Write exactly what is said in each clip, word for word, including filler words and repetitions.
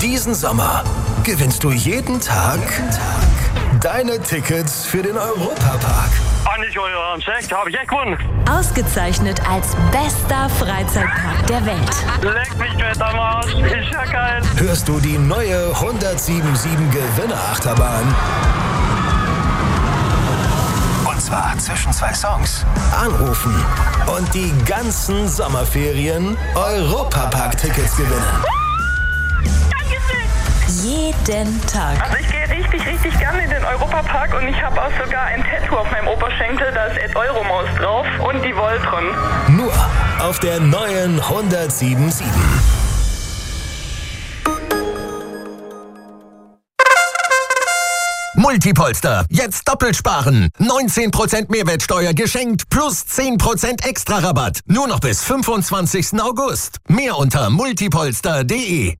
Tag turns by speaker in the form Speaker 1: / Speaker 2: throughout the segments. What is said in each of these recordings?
Speaker 1: Diesen Sommer gewinnst du jeden Tag deine Tickets für den Europapark.
Speaker 2: Ah, nicht euer Ernst, echt? Hab ich echt gewonnen?
Speaker 3: Ausgezeichnet als bester Freizeitpark der Welt.
Speaker 2: Leck mich fett am Arsch, ist ja geil.
Speaker 1: Hörst du die neue hundertsiebenundsiebzig Gewinnerachterbahn? Und zwar zwischen zwei Songs. Anrufen und die ganzen Sommerferien Europapark-Tickets gewinnen.
Speaker 3: Jeden Tag.
Speaker 4: Also ich gehe richtig, richtig gerne in den Europapark und ich habe auch sogar ein Tattoo auf meinem Oberschenkel, da ist Ed Euromaus drauf und die Voltron.
Speaker 1: Nur auf der neuen hundertsiebenundsiebzig.
Speaker 5: Multipolster, jetzt doppelt sparen. neunzehn Prozent Mehrwertsteuer geschenkt plus zehn Prozent extra Rabatt. Nur noch bis fünfundzwanzigsten August. Mehr unter multipolster punkt de.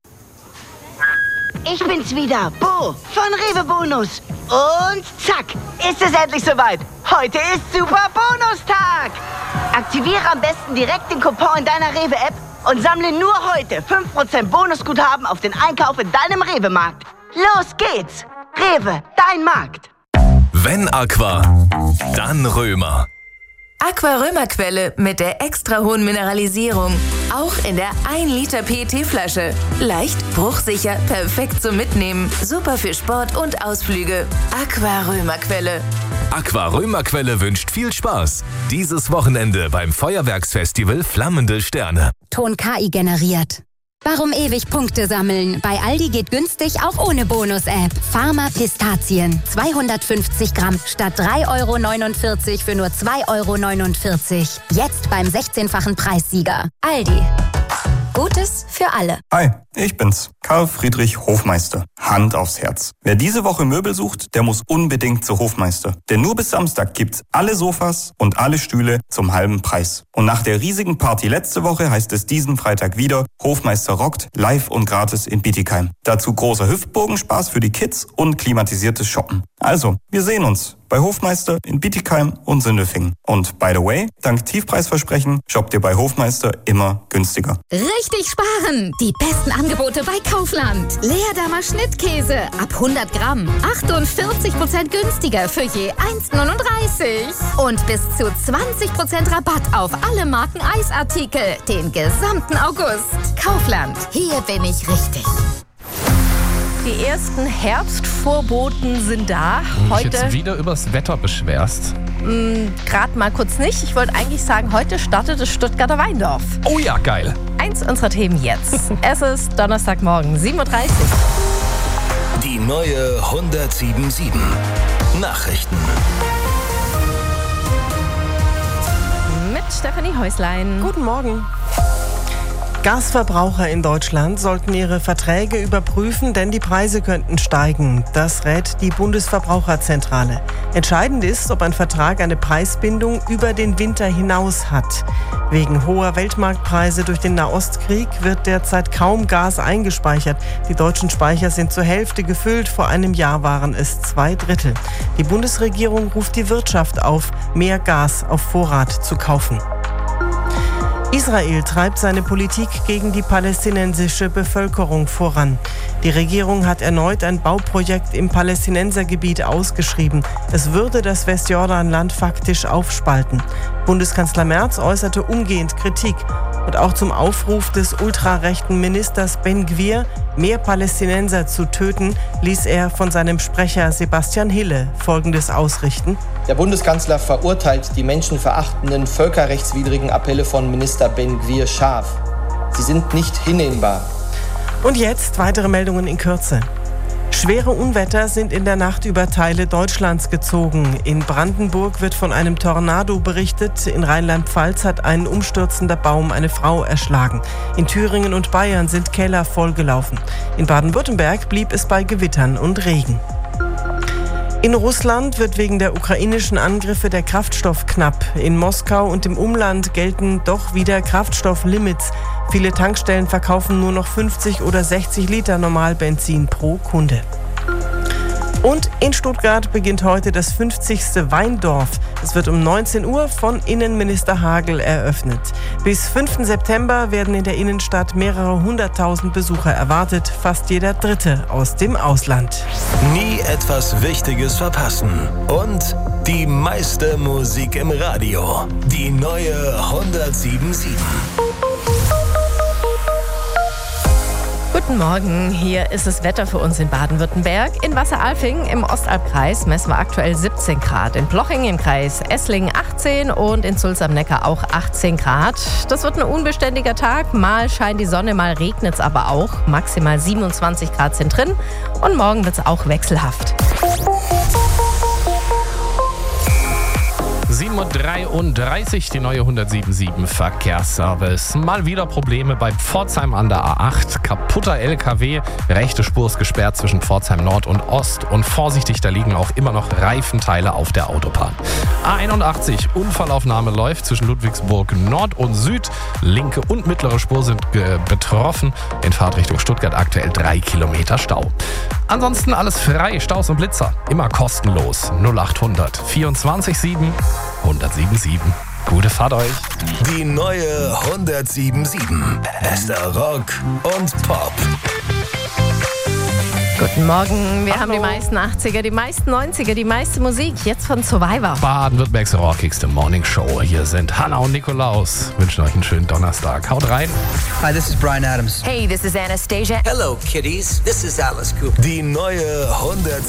Speaker 6: Ich bin's wieder, Bo von Rewe Bonus. Und zack, ist es endlich soweit. Heute ist Super Bonustag. Aktiviere am besten direkt den Coupon in deiner Rewe-App und sammle nur heute fünf Prozent Bonusguthaben auf den Einkauf in deinem Rewe-Markt. Los geht's. Rewe, dein Markt.
Speaker 7: Wenn Aqua, dann Römer.
Speaker 3: Aqua Römerquelle mit der extra hohen Mineralisierung. Auch in der ein Liter P E T-Flasche. Leicht, bruchsicher, perfekt zum Mitnehmen. Super für Sport und Ausflüge. Aqua Römerquelle.
Speaker 7: Aqua Römerquelle wünscht viel Spaß. Dieses Wochenende beim Feuerwerksfestival Flammende Sterne.
Speaker 8: Ton K I generiert. Warum ewig Punkte sammeln? Bei Aldi geht günstig auch ohne Bonus-App. Pharma Pistazien. zweihundertfünfzig Gramm statt drei Euro neunundvierzig für nur zwei Euro neunundvierzig. Jetzt beim sechzehnfachen Preissieger. Aldi. Gutes für alle.
Speaker 9: Hi, ich bin's, Karl Friedrich Hofmeister. Hand aufs Herz. Wer diese Woche Möbel sucht, der muss unbedingt zu Hofmeister. Denn nur bis Samstag gibt's alle Sofas und alle Stühle zum halben Preis. Und nach der riesigen Party letzte Woche heißt es diesen Freitag wieder, Hofmeister rockt, live und gratis in Bietigheim. Dazu großer Hüftbogenspaß für die Kids und klimatisiertes Shoppen. Also, wir sehen uns bei Hofmeister in Bietigheim und Sindelfingen. Und by the way, dank Tiefpreisversprechen shoppt ihr bei Hofmeister immer günstiger.
Speaker 10: Richtig sparen! Die besten Angebote bei Kaufland. Leerdammer Schnittkäse ab hundert Gramm. achtundvierzig Prozent günstiger für je eins neununddreißig. Und bis zu zwanzig Prozent Rabatt auf alle Marken Eisartikel. Den gesamten August. Kaufland. Hier bin ich richtig.
Speaker 11: Die ersten Herbstvorboten sind da.
Speaker 12: Heute jetzt wieder übers Wetter beschwerst.
Speaker 11: Gerade mal kurz nicht. Ich wollte eigentlich sagen, heute startet das Stuttgarter Weindorf.
Speaker 12: Oh ja, geil.
Speaker 11: Eins unserer Themen jetzt. Es ist Donnerstagmorgen, sieben Uhr dreißig.
Speaker 1: Die neue hundertsiebenundsiebzig. Nachrichten.
Speaker 11: Mit Stefanie Häuslein.
Speaker 13: Guten Morgen. Gasverbraucher in Deutschland sollten ihre Verträge überprüfen, denn die Preise könnten steigen. Das rät die Bundesverbraucherzentrale. Entscheidend ist, ob ein Vertrag eine Preisbindung über den Winter hinaus hat. Wegen hoher Weltmarktpreise durch den Nahostkrieg wird derzeit kaum Gas eingespeichert. Die deutschen Speicher sind zur Hälfte gefüllt, vor einem Jahr waren es zwei Drittel. Die Bundesregierung ruft die Wirtschaft auf, mehr Gas auf Vorrat zu kaufen. Israel treibt seine Politik gegen die palästinensische Bevölkerung voran. Die Regierung hat erneut ein Bauprojekt im Palästinensergebiet ausgeschrieben. Es würde das Westjordanland faktisch aufspalten. Bundeskanzler Merz äußerte umgehend Kritik. Und auch zum Aufruf des ultrarechten Ministers Ben Gvir, mehr Palästinenser zu töten, ließ er von seinem Sprecher Sebastian Hille Folgendes ausrichten.
Speaker 14: Der Bundeskanzler verurteilt die menschenverachtenden, völkerrechtswidrigen Appelle von Minister Ben Gvir scharf. Sie sind nicht hinnehmbar.
Speaker 13: Und jetzt weitere Meldungen in Kürze. Schwere Unwetter sind in der Nacht über Teile Deutschlands gezogen. In Brandenburg wird von einem Tornado berichtet. In Rheinland-Pfalz hat ein umstürzender Baum eine Frau erschlagen. In Thüringen und Bayern sind Keller vollgelaufen. In Baden-Württemberg blieb es bei Gewittern und Regen. In Russland wird wegen der ukrainischen Angriffe der Kraftstoff knapp. In Moskau und im Umland gelten doch wieder Kraftstofflimits. Viele Tankstellen verkaufen nur noch fünfzig oder sechzig Liter Normalbenzin pro Kunde. Und in Stuttgart beginnt heute das fünfzigste Weindorf. Es wird um neunzehn Uhr von Innenminister Hagel eröffnet. Bis fünften September werden in der Innenstadt mehrere hunderttausend Besucher erwartet, fast jeder Dritte aus dem Ausland.
Speaker 1: Nie etwas Wichtiges verpassen. Und die meiste Musik im Radio. Die neue hundertsieben Komma sieben.
Speaker 11: Guten Morgen, hier ist das Wetter für uns in Baden-Württemberg. In Wasseralfing im Ostalbkreis messen wir aktuell siebzehn Grad. In Ploching im Kreis Esslingen achtzehn und in Sulz am Neckar auch achtzehn Grad. Das wird ein unbeständiger Tag. Mal scheint die Sonne, mal regnet es aber auch. Maximal siebenundzwanzig Grad sind drin und morgen wird es auch wechselhaft.
Speaker 12: sieben Uhr dreiunddreißig, die neue hundertsieben Komma sieben Verkehrsservice. Mal wieder Probleme bei Pforzheim an der A acht. Kaputter L K W, rechte Spur ist gesperrt zwischen Pforzheim Nord und Ost. Und vorsichtig, da liegen auch immer noch Reifenteile auf der Autobahn. A einundachtzig, Unfallaufnahme läuft zwischen Ludwigsburg Nord und Süd. Linke und mittlere Spur sind äh, betroffen. In Fahrtrichtung Stuttgart aktuell drei Kilometer Stau. Ansonsten alles frei, Staus und Blitzer. Immer kostenlos. null achthundert vierundzwanzig sieben hundertsieben Komma sieben. Gute Fahrt euch.
Speaker 1: Die neue hundertsieben Komma sieben. Bester Rock und Pop.
Speaker 11: Guten Morgen, wir
Speaker 12: Hallo.
Speaker 11: haben die meisten achtziger, die meisten neunziger, die meiste Musik. Jetzt von Survivor.
Speaker 12: Baden-Württembergs rockigste Morning Show. Hier sind Hannah und Nikolaus. Wünschen euch einen schönen Donnerstag. Haut rein.
Speaker 15: Hi, this is Bryan Adams.
Speaker 3: Hey, this is Anastasia.
Speaker 15: Hello, kiddies. This is Alice Cooper.
Speaker 1: Die neue hundertsieben.